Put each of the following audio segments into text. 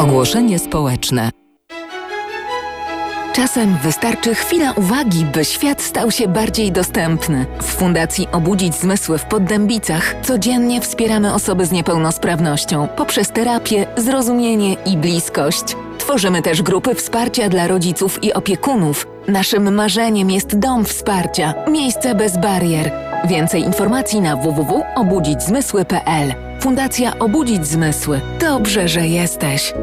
Ogłoszenie społeczne. Czasem wystarczy chwila uwagi, by świat stał się bardziej dostępny. W Fundacji Obudzić Zmysły w Poddębicach codziennie wspieramy osoby z niepełnosprawnością poprzez terapię, zrozumienie i bliskość. Tworzymy też grupy wsparcia dla rodziców i opiekunów. Naszym marzeniem jest dom wsparcia, miejsce bez barier. Więcej informacji na www.obudzićzmysły.pl. Fundacja Obudzić Zmysły. Dobrze, że jesteś.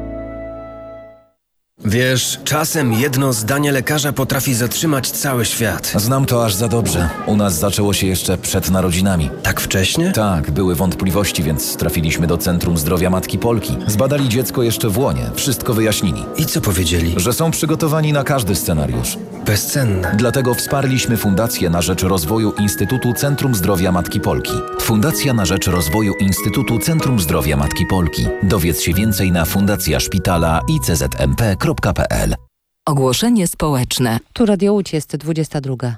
Wiesz, czasem jedno zdanie lekarza potrafi zatrzymać cały świat. Znam to aż za dobrze. U nas zaczęło się jeszcze przed narodzinami. Tak wcześnie? Tak, były wątpliwości, więc trafiliśmy do Centrum Zdrowia Matki Polki. Zbadali dziecko jeszcze w łonie, wszystko wyjaśnili. I co powiedzieli? Że są przygotowani na każdy scenariusz. Bezcenne. Dlatego wsparliśmy Fundację na rzecz rozwoju Instytutu Centrum Zdrowia Matki Polki. Fundacja na rzecz rozwoju Instytutu Centrum Zdrowia Matki Polki. Dowiedz się więcej na fundacjaszpitala iczmp.pl. Ogłoszenie społeczne. Tu Radio Łódź, jest 22.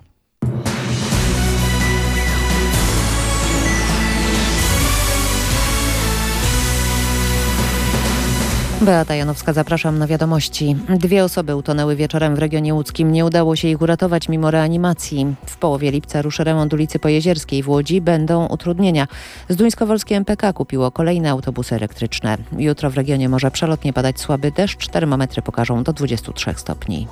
Beata Janowska, zapraszam na wiadomości. 2 osoby utonęły wieczorem w regionie łódzkim. Nie udało się ich uratować mimo reanimacji. W połowie lipca ruszy remont ulicy Pojezierskiej w Łodzi. Będą utrudnienia. Zduńskowolskie MPK kupiło kolejne autobusy elektryczne. Jutro w regionie może przelotnie padać słaby deszcz. Termometry pokażą do 23 stopni.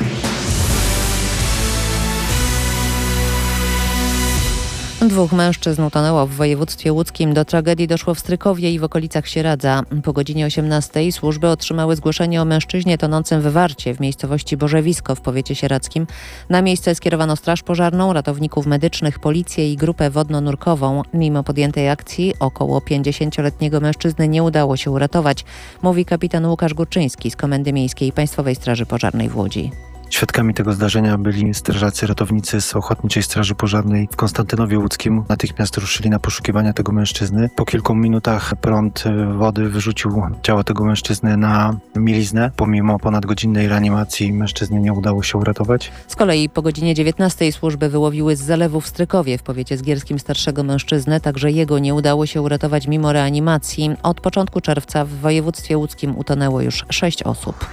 Dwóch mężczyzn utonęło w województwie łódzkim. Do tragedii doszło w Strykowie i w okolicach Sieradza. Po godzinie 18 służby otrzymały zgłoszenie o mężczyźnie tonącym w Warcie w miejscowości Borzewisko w powiecie sieradzkim. Na miejsce skierowano straż pożarną, ratowników medycznych, policję i grupę wodno-nurkową. Mimo podjętej akcji około 50-letniego mężczyzny nie udało się uratować, mówi kapitan Łukasz Górczyński z Komendy Miejskiej Państwowej Straży Pożarnej w Łodzi. Świadkami tego zdarzenia byli strażacy ratownicy z Ochotniczej Straży Pożarnej w Konstantynowie Łódzkim. Natychmiast ruszyli na poszukiwania tego mężczyzny. Po kilku minutach prąd wody wyrzucił ciało tego mężczyzny na mieliznę. Pomimo ponadgodzinnej reanimacji mężczyzny nie udało się uratować. Z kolei po godzinie 19 służby wyłowiły z zalewu w Strykowie w powiecie zgierskim starszego mężczyznę. Także jego nie udało się uratować mimo reanimacji. Od początku czerwca w województwie łódzkim utonęło już 6 osób.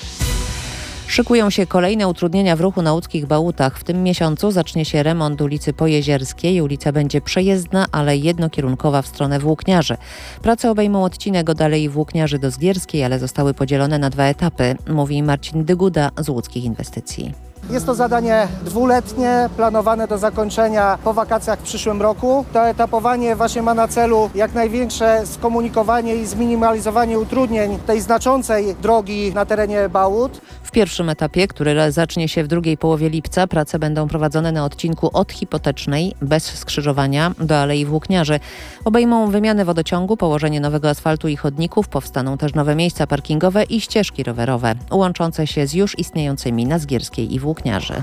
Szykują się kolejne utrudnienia w ruchu na łódzkich Bałutach. W tym miesiącu zacznie się remont ulicy Pojezierskiej. Ulica będzie przejezdna, ale jednokierunkowa w stronę Włókniarzy. Prace obejmą odcinek od Alei Włókniarzy do Zgierskiej, ale zostały podzielone na 2 etapy, mówi Marcin Dyguda z Łódzkich Inwestycji. Jest to zadanie 2-letnie, planowane do zakończenia po wakacjach w przyszłym roku. To etapowanie właśnie ma na celu jak największe skomunikowanie i zminimalizowanie utrudnień tej znaczącej drogi na terenie Bałut. W pierwszym etapie, który zacznie się w drugiej połowie lipca, prace będą prowadzone na odcinku od Hipotecznej, bez skrzyżowania, do Alei Włókniarzy. Obejmą wymianę wodociągu, położenie nowego asfaltu i chodników, powstaną też nowe miejsca parkingowe i ścieżki rowerowe, łączące się z już istniejącymi na Zgierskiej i Włókniarzy.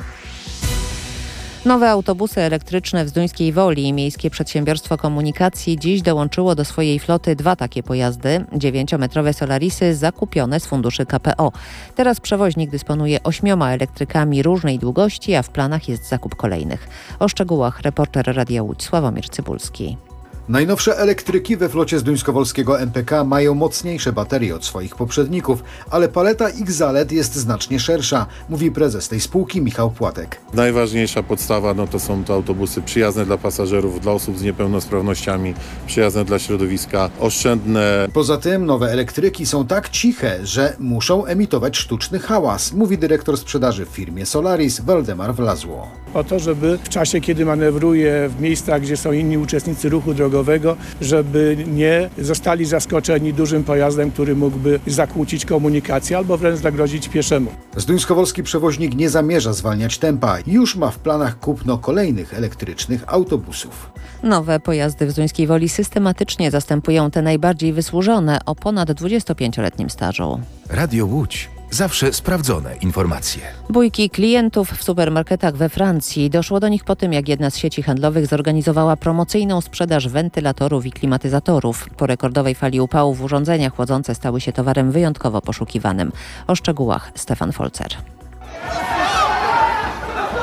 Nowe autobusy elektryczne w Zduńskiej Woli. Miejskie Przedsiębiorstwo Komunikacji dziś dołączyło do swojej floty 2 takie pojazdy. 9-metrowe Solarisy zakupione z funduszy KPO. Teraz przewoźnik dysponuje 8 elektrykami różnej długości, a w planach jest zakup kolejnych. O szczegółach reporter Radia Łódź Sławomir Cybulski. Najnowsze elektryki we flocie zduńskowolskiego MPK mają mocniejsze baterie od swoich poprzedników, ale paleta ich zalet jest znacznie szersza, mówi prezes tej spółki Michał Płatek. Najważniejsza podstawa to są to autobusy przyjazne dla pasażerów, dla osób z niepełnosprawnościami, przyjazne dla środowiska, oszczędne. Poza tym nowe elektryki są tak ciche, że muszą emitować sztuczny hałas, mówi dyrektor sprzedaży w firmie Solaris Waldemar Wlazło. O to, żeby w czasie, kiedy manewruje w miejscach, gdzie są inni uczestnicy ruchu drogowego, żeby nie zostali zaskoczeni dużym pojazdem, który mógłby zakłócić komunikację albo wręcz zagrozić pieszemu. Zduńskowolski przewoźnik nie zamierza zwalniać tempa. Już ma w planach kupno kolejnych elektrycznych autobusów. Nowe pojazdy w Zduńskiej Woli systematycznie zastępują te najbardziej wysłużone o ponad 25-letnim stażu. Radio Łódź. Zawsze sprawdzone informacje. Bójki klientów w supermarketach we Francji. Doszło do nich po tym, jak jedna z sieci handlowych zorganizowała promocyjną sprzedaż wentylatorów i klimatyzatorów. Po rekordowej fali upałów urządzenia chłodzące stały się towarem wyjątkowo poszukiwanym. O szczegółach Stefan Folzer.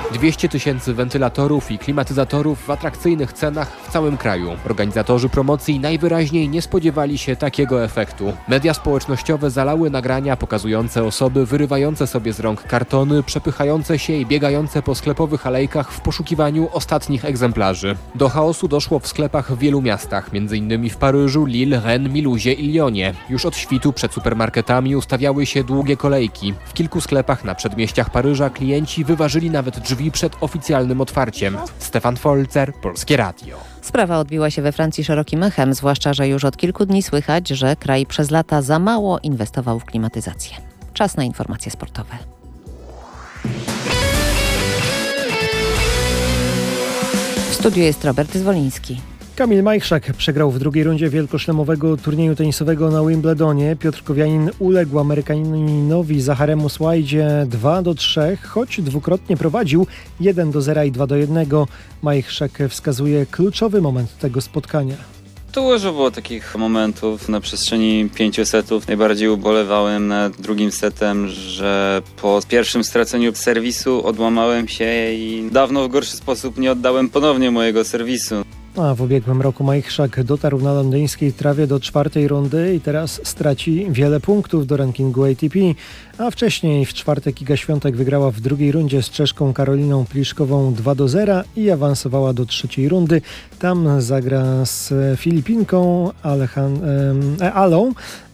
200 000 wentylatorów i klimatyzatorów w atrakcyjnych cenach w całym kraju. Organizatorzy promocji najwyraźniej nie spodziewali się takiego efektu. Media społecznościowe zalały nagrania pokazujące osoby wyrywające sobie z rąk kartony, przepychające się i biegające po sklepowych alejkach w poszukiwaniu ostatnich egzemplarzy. Do chaosu doszło w sklepach w wielu miastach, m.in. w Paryżu, Lille, Rennes, Miluzie i Lyonie. Już od świtu przed supermarketami ustawiały się długie kolejki. W kilku sklepach na przedmieściach Paryża klienci wyważyli nawet drzwi przed oficjalnym otwarciem. Stefan Folzer, Polskie Radio. Sprawa odbiła się we Francji szerokim echem, zwłaszcza, że już od kilku dni słychać, że kraj przez lata za mało inwestował w klimatyzację. Czas na informacje sportowe. W studiu jest Robert Zwoliński. Kamil Majchrzak przegrał w drugiej rundzie wielkoszlemowego turnieju tenisowego na Wimbledonie. Piotr Kowianin uległ Amerykaninowi Zacharemu Słajdzie 2-3, choć dwukrotnie prowadził 1-0 i 2-1. Majchrzak wskazuje kluczowy moment tego spotkania. Dużo było takich momentów na przestrzeni 5 setów. Najbardziej ubolewałem nad drugim setem, że po pierwszym straceniu serwisu odłamałem się i dawno w gorszy sposób nie oddałem ponownie mojego serwisu. A w ubiegłym roku Majchrzak dotarł na londyńskiej trawie do 4. rundy i teraz straci wiele punktów do rankingu ATP. A wcześniej w czwartek Iga Świątek wygrała w drugiej rundzie z Czeszką Karoliną Pliszkową 2-0 i awansowała do 3. rundy. Tam zagra z Filipinką Alą.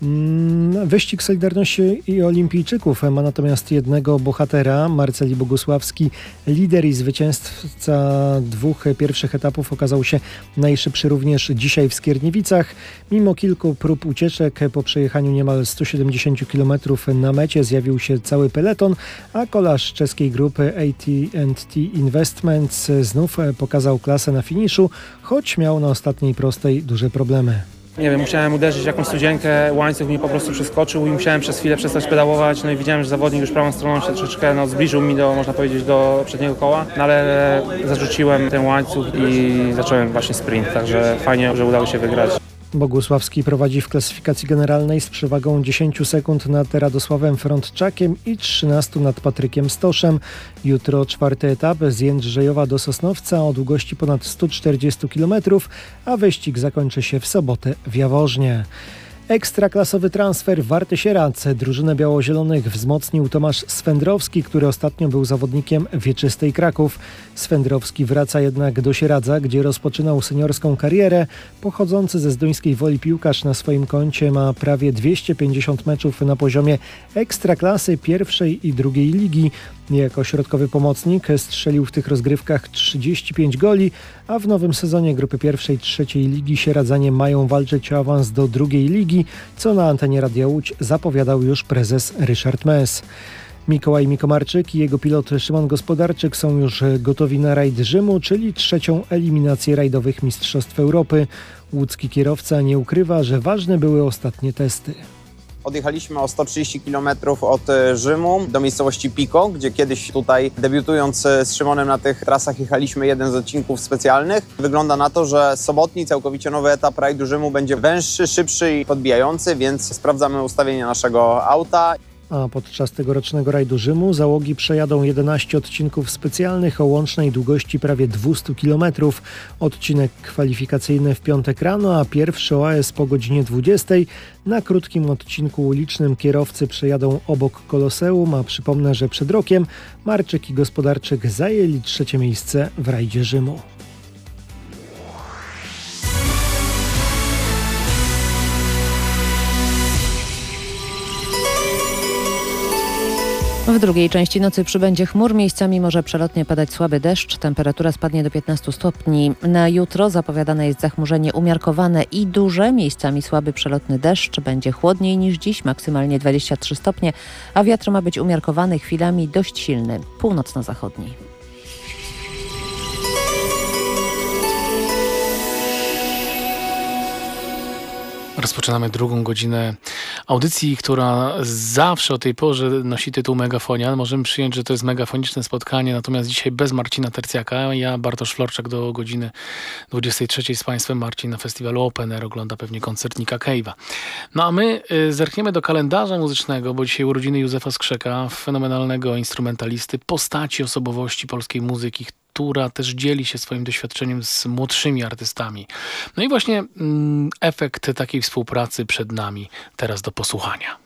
Wyścig Solidarności i Olimpijczyków ma natomiast jednego bohatera. Marceli Bogusławski, lider i zwycięzca 2 pierwszych etapów, okazał się najszybszy również dzisiaj w Skierniewicach. Mimo kilku prób ucieczek po przejechaniu niemal 170 km na mecie zjawił się cały peleton, a kolarz czeskiej grupy AT&T Investments znów pokazał klasę na finiszu, choć miał na ostatniej prostej duże problemy. Nie wiem, musiałem uderzyć w jakąś studzienkę, łańcuch mi po prostu przeskoczył i musiałem przez chwilę przestać pedałować, no i widziałem, że zawodnik już prawą stroną się troszeczkę zbliżył mi można powiedzieć, do przedniego koła, no ale zarzuciłem ten łańcuch i zacząłem właśnie sprint, także fajnie, że udało się wygrać. Bogusławski prowadzi w klasyfikacji generalnej z przewagą 10 sekund nad Radosławem Frądczakiem i 13 nad Patrykiem Stoszem. Jutro 4. etap z Jędrzejowa do Sosnowca o długości ponad 140 km, a wyścig zakończy się w sobotę w Jaworznie. Ekstraklasowy transfer w Warty Sieradz. Drużynę biało-zielonych wzmocnił Tomasz Swędrowski, który ostatnio był zawodnikiem Wieczystej Kraków. Swędrowski wraca jednak do Sieradza, gdzie rozpoczynał seniorską karierę. Pochodzący ze Zduńskiej Woli piłkarz na swoim koncie ma prawie 250 meczów na poziomie Ekstraklasy pierwszej i drugiej ligi. Jako środkowy pomocnik strzelił w tych rozgrywkach 35 goli, a w nowym sezonie grupy pierwszej, trzeciej ligi Sieradzanie mają walczyć o awans do drugiej ligi, co na antenie Radia Łódź zapowiadał już prezes Ryszard Mes. Mikołaj Mikomarczyk i jego pilot Szymon Gospodarczyk są już gotowi na rajd Rzymu, czyli 3. eliminację rajdowych Mistrzostw Europy. Łódzki kierowca nie ukrywa, że ważne były ostatnie testy. Odjechaliśmy o 130 km od Rzymu do miejscowości Pico, gdzie kiedyś tutaj debiutując z Szymonem na tych trasach jechaliśmy jeden z odcinków specjalnych. Wygląda na to, że sobotni całkowicie nowy etap rajdu Rzymu będzie węższy, szybszy i podbijający, więc sprawdzamy ustawienie naszego auta. A podczas tegorocznego rajdu Rzymu załogi przejadą 11 odcinków specjalnych o łącznej długości prawie 200 km. Odcinek kwalifikacyjny w piątek rano, a pierwszy OAS po godzinie 20. Na krótkim odcinku ulicznym kierowcy przejadą obok Koloseum, a przypomnę, że przed rokiem Marczyk i Gospodarczyk zajęli 3. miejsce w rajdzie Rzymu. W drugiej części nocy przybędzie chmur, miejscami może przelotnie padać słaby deszcz, temperatura spadnie do 15 stopni. Na jutro zapowiadane jest zachmurzenie umiarkowane i duże, miejscami słaby przelotny deszcz, będzie chłodniej niż dziś, maksymalnie 23 stopnie, a wiatr ma być umiarkowany, chwilami dość silny, północno-zachodni. Rozpoczynamy drugą godzinę audycji, która zawsze o tej porze nosi tytuł Megafonian. Możemy przyjąć, że to jest megafoniczne spotkanie, natomiast dzisiaj bez Marcina Tercjaka. Ja, Bartosz Florczak, do godziny 23 z Państwem. Marcin na festiwalu Open Air ogląda pewnie koncert Nicka Cave'a. No a my zerkniemy do kalendarza muzycznego, bo dzisiaj urodziny Józefa Skrzeka, fenomenalnego instrumentalisty, postaci osobowości polskiej muzyki, która też dzieli się swoim doświadczeniem z młodszymi artystami. No i właśnie efekt takiej współpracy przed nami teraz do posłuchania.